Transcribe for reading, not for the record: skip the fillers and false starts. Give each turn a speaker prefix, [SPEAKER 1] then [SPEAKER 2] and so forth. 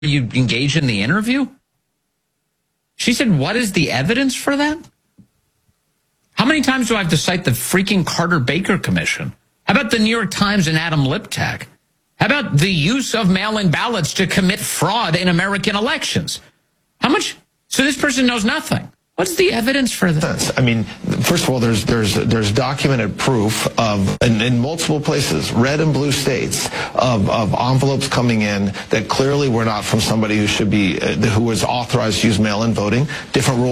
[SPEAKER 1] you engage in the interview? She said, what is the evidence for that? How many times do I have to cite the freaking Carter Baker Commission? How about the New York Times and Adam Liptak? How about the use of mail-in ballots to commit fraud in American elections? How much? So this person knows nothing. What's the evidence for this?
[SPEAKER 2] I mean, first of all, there's documented proof of, in multiple places, red and blue states, of envelopes coming in that clearly were not from somebody who should be, who was authorized to use mail-in voting. Different rules.